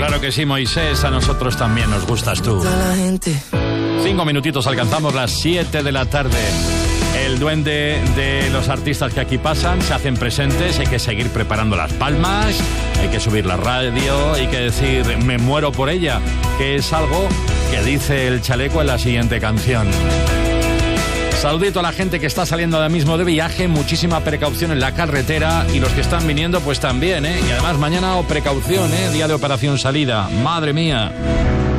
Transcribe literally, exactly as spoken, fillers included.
Claro que sí, Moisés, a nosotros también nos gustas tú. Cinco minutitos, alcanzamos las siete de la tarde. El duende de los artistas que aquí pasan se hacen presentes, hay que seguir preparando las palmas, hay que subir la radio, hay que decir me muero por ella, que es algo que dice el chaleco en la siguiente canción. Saludito a la gente que está saliendo ahora mismo de viaje, muchísima precaución en la carretera y los que están viniendo pues también, ¿eh? Y además mañana o precaución, ¿eh? Día de operación salida, madre mía.